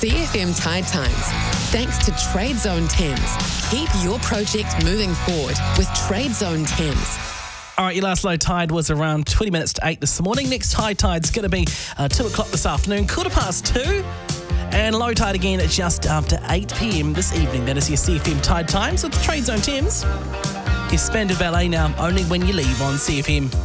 CFM Tide Times. Thanks to Trade Zone Thames. Keep your project moving forward with Trade Zone Thames. All right, your last low tide was around 20 minutes to 8 this morning. Next high tide's going to be 2 o'clock this afternoon, 2:15. And low tide again at just after 8 p.m. this evening. That is your CFM Tide Times with Trade Zone Thames. Your Spandard Ballet now, only when you leave on CFM.